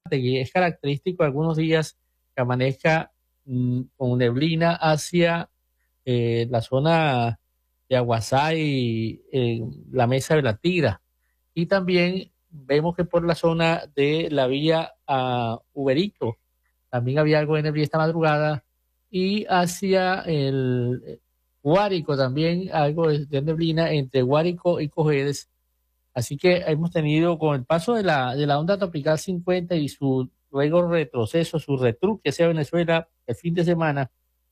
Y es característico algunos días que amanezca con neblina hacia la zona de Aguasay, la Mesa de la Tira. Y también vemos que por la zona de la vía a Uberito también había algo de neblina esta madrugada. Y hacia el Guárico también algo de neblina entre Guárico y Cojedes. Así que hemos tenido con el paso de la onda tropical 50 y su luego retroceso, su retruque hacia Venezuela el fin de semana,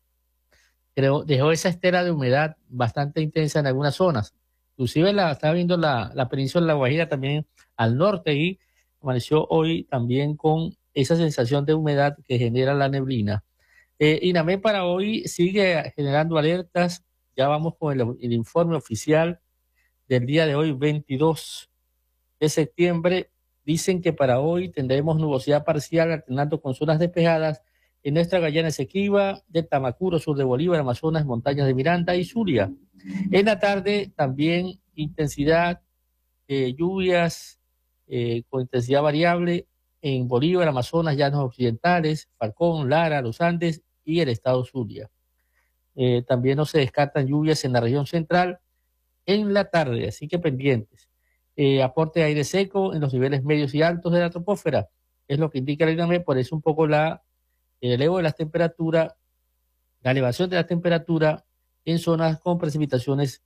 creo, dejó esa estela de humedad bastante intensa en algunas zonas. Inclusive estaba viendo la península de La Guajira también al norte y amaneció hoy también con esa sensación de humedad que genera la neblina. INAMED para hoy sigue generando alertas. Ya vamos con el informe oficial del día de hoy, 22 de septiembre. Dicen que para hoy tendremos nubosidad parcial alternando con zonas despejadas en nuestra Guayana Esequiba, de Tamacuro, sur de Bolívar, Amazonas, montañas de Miranda y Zulia. En la tarde también intensidad, lluvias con intensidad variable en Bolívar, Amazonas, llanos occidentales, Falcón, Lara, los Andes y el estado Zulia. También no se descartan lluvias en la región central en la tarde, así que pendientes. Aporte de aire seco en los niveles medios y altos de la troposfera, es lo que indica el INAMED, por eso un poco el elevo de las temperaturas, la elevación de la temperatura en zonas con precipitaciones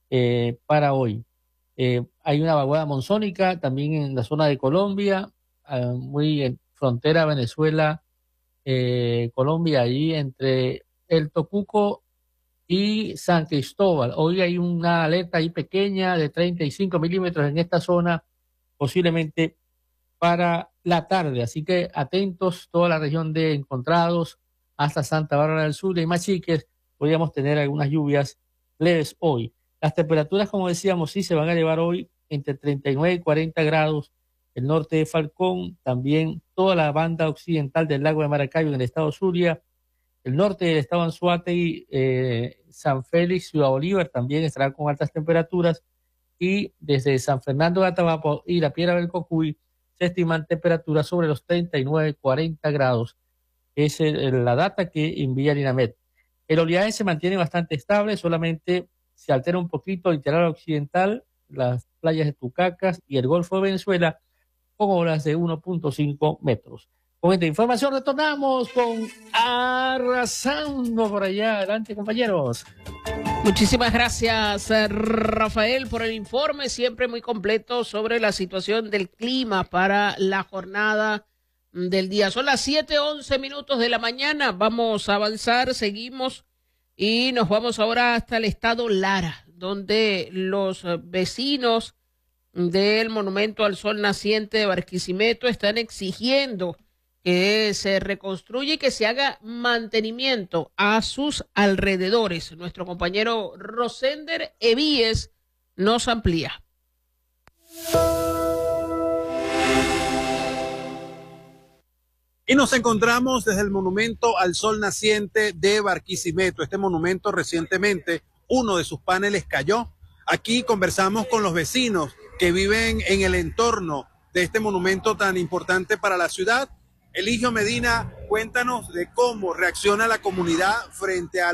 para hoy. Hay una vaguada monzónica también en la zona de Colombia, muy en frontera Venezuela, Colombia, ahí entre el Tocuco y San Cristóbal. Hoy hay una alerta ahí pequeña de 35 milímetros en esta zona, posiblemente para la tarde. Así que atentos, toda la región de Encontrados hasta Santa Bárbara del Sur y Machiques, podríamos tener algunas lluvias leves hoy. Las temperaturas, como decíamos, sí se van a elevar hoy entre 39 y 40 grados. El norte de Falcón, también toda la banda occidental del lago de Maracaibo en el estado Zulia, el norte del estado Anzoátegui, San Félix, Ciudad Bolívar también estará con altas temperaturas, y desde San Fernando de Atabapo y la Piedra del Cocuy se estiman temperaturas sobre los 39-40 grados. Es la data que envía el INAMED. El oleaje se mantiene bastante estable, solamente se altera un poquito el litoral occidental, las playas de Tucacas y el Golfo de Venezuela, con olas de 1.5 metros. Con esta información retornamos con Arrasando por allá. Adelante, compañeros. Muchísimas gracias, Rafael, por el informe, siempre muy completo sobre la situación del clima para la jornada del día. Son las 7:11 de la mañana, vamos a avanzar, seguimos y nos vamos ahora hasta el estado Lara, donde los vecinos del Monumento al Sol Naciente de Barquisimeto están exigiendo que se reconstruya y que se haga mantenimiento a sus alrededores. Nuestro compañero Rosender Evíes nos amplía. Y nos encontramos desde el Monumento al Sol Naciente de Barquisimeto. Este monumento recientemente, uno de sus paneles cayó. Aquí conversamos con los vecinos que viven en el entorno de este monumento tan importante para la ciudad. Eligio Medina, cuéntanos de cómo reacciona la comunidad frente a